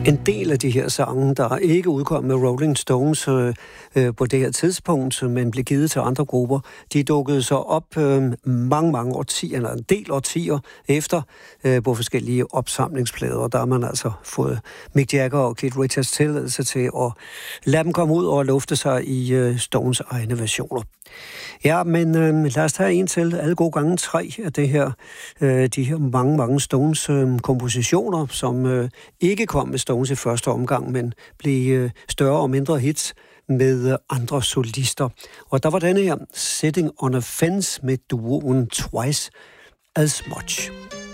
En del af de her sange, der ikke udkom med Rolling Stones på det her tidspunkt, men blev givet til andre grupper, de dukkede så op mange årtier, eller en del årtier efter, på forskellige opsamlingsplader. Der har man altså fået Mick Jagger og Keith Richards tilladelse til at lade dem komme ud og lufte sig i Stones egne versioner. Ja, men lad os tage en til. Alle gode gange 3 af det her, de her mange Stones kompositioner, som ikke kom med Stones i første omgang, men blev større og mindre hits med andre solister. Og der var denne her, Sitting on a Fence med duoen Twice as Much.